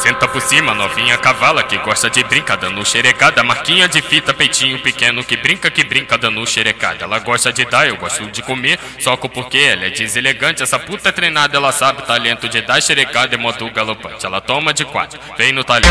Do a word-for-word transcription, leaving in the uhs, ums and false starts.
Senta por cima, novinha cavala que gosta de brincar dando xerecada. Marquinha de fita, peitinho pequeno que brinca, que brinca dando xerecada. Ela gosta de dar, eu gosto de comer, soco porque ela é deselegante. Essa puta é treinada, ela sabe talento de dar xerecada em modo galopante. Ela toma de quatro, vem no talento.